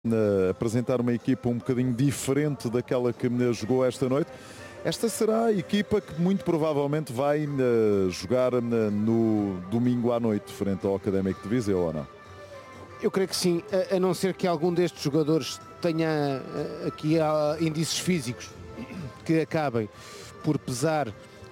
apresentar uma equipa um bocadinho diferente daquela que jogou esta noite. Esta será a equipa que muito provavelmente vai jogar no domingo à noite, frente ao Académico de Viseu, ou não? Eu creio que sim, a não ser que algum destes jogadores tenha aqui índices físicos que acabem por pesar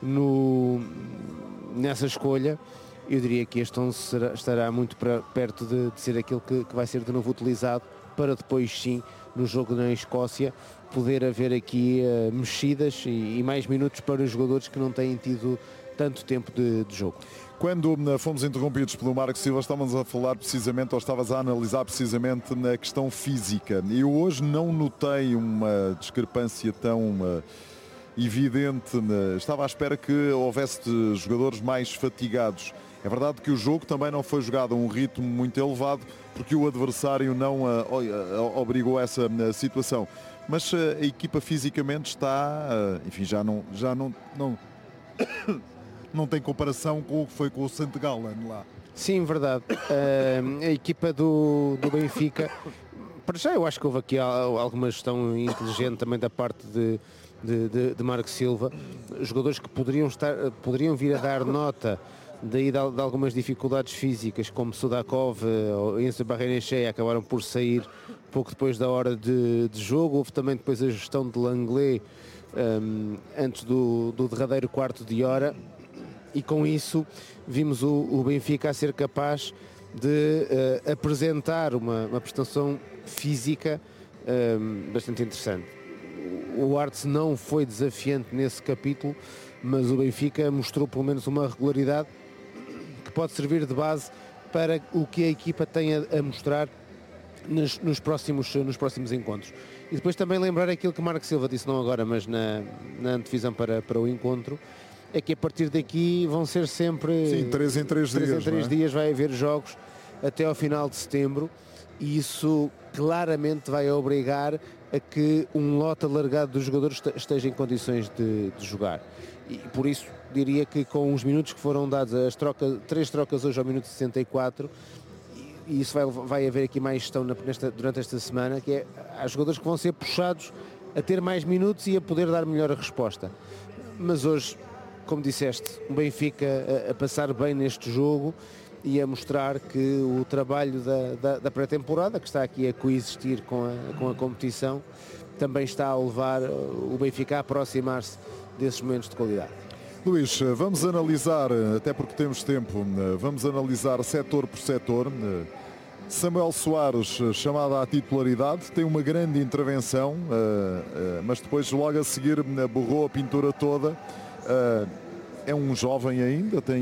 nessa escolha. Eu diria que este 11 estará muito perto de ser aquele que vai ser de novo utilizado, para depois sim, no jogo na Escócia, poder haver aqui mexidas e mais minutos para os jogadores que não têm tido tanto tempo de jogo. Quando fomos interrompidos pelo Marco Silva, estávamos a falar precisamente, ou estavas a analisar precisamente na questão física. Eu hoje não notei uma discrepância tão evidente. Estava à espera que houvesse jogadores mais fatigados. É verdade que o jogo também não foi jogado a um ritmo muito elevado, porque o adversário não obrigou a essa situação. Mas a equipa fisicamente está, enfim, já não não tem comparação com o que foi com o St. Gallen lá. Sim, verdade. A equipa do Benfica, para já eu acho que houve aqui alguma gestão inteligente também da parte de Marco Silva. Jogadores que poderiam vir a dar nota daí de algumas dificuldades físicas, como Sudakov ou Enzo Barrenechea, acabaram por sair pouco depois da hora de jogo. Houve também depois a gestão de Langlais antes do derradeiro quarto de hora, e com isso vimos o Benfica a ser capaz de apresentar uma prestação física bastante interessante. O Arts não foi desafiante nesse capítulo, mas o Benfica mostrou pelo menos uma regularidade que pode servir de base para o que a equipa tem a mostrar nos próximos encontros. E depois também lembrar aquilo que Marco Silva disse, não agora, mas na antevisão para o encontro, é que a partir daqui vão ser sempre... Sim, 3 em 3 dias. 3 em 3 dias vai haver jogos até ao final de setembro, e isso claramente vai obrigar a que um lote alargado dos jogadores esteja em condições de jogar. E por isso diria que com os minutos que foram dados, 3 trocas hoje ao minuto 64, e isso vai haver aqui mais gestão durante esta semana, que há jogadores que vão ser puxados a ter mais minutos e a poder dar melhor a resposta. Mas hoje, como disseste, o Benfica a passar bem neste jogo e a mostrar que o trabalho da pré-temporada, que está aqui a coexistir com a competição, também está a levar o Benfica a aproximar-se desses momentos de qualidade. Luís, vamos analisar, até porque temos tempo, vamos analisar setor por setor. Samuel Soares, chamado à titularidade, tem uma grande intervenção, mas depois logo a seguir borrou a pintura toda. É um jovem ainda, tem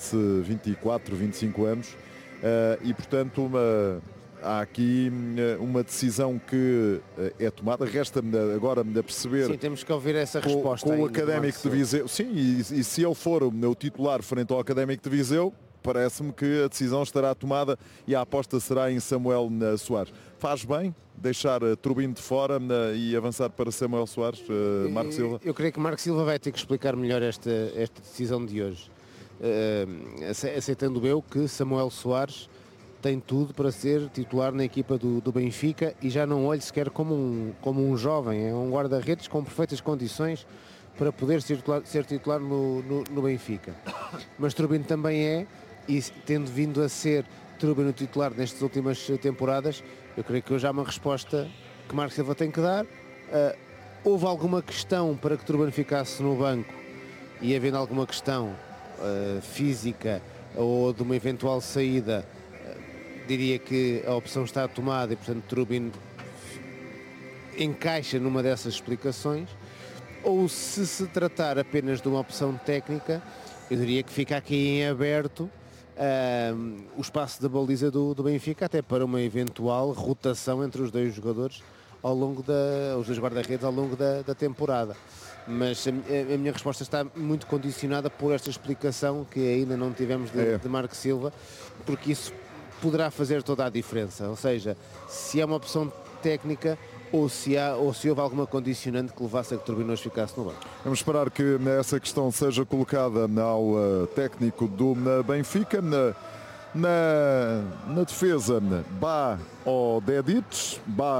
24, 25 anos, e portanto há aqui uma decisão que é tomada. Resta-me agora a perceber. Sim, temos que ouvir essa resposta. Com o Académico de Viseu. Sim, e se ele for o titular frente ao Académico de Viseu, parece-me que a decisão estará tomada e a aposta será em Samuel Soares. Faz bem deixar Trubin de fora e avançar para Samuel Soares, Marco Silva? Eu creio que Marco Silva vai ter que explicar melhor esta decisão de hoje. Aceitando eu que Samuel Soares tem tudo para ser titular na equipa do Benfica, e já não olho sequer como um jovem, é um guarda-redes com perfeitas condições para poder ser titular no Benfica. Mas Trubin também é, e tendo vindo a ser Trubin o titular nestas últimas temporadas, eu creio que hoje há uma resposta que Marco Silva tem que dar. Houve alguma questão para que Trubin ficasse no banco, e havendo alguma questão física ou de uma eventual saída, diria que a opção está tomada e, portanto, Trubin encaixa numa dessas explicações. Ou se tratar apenas de uma opção técnica, eu diria que fica aqui em aberto o espaço da baliza do Benfica, até para uma eventual rotação entre os dois jogadores os dois guarda-redes ao longo da temporada. Mas a minha resposta está muito condicionada por esta explicação que ainda não tivemos de Marco Silva, porque isso poderá fazer toda a diferença. Ou seja, se é uma opção técnica ou se houve alguma condicionante que levasse a que Trubin hoje ficasse no banco. Vamos esperar que essa questão seja colocada ao técnico do Benfica. Na defesa, Bá ou Dedic. Bá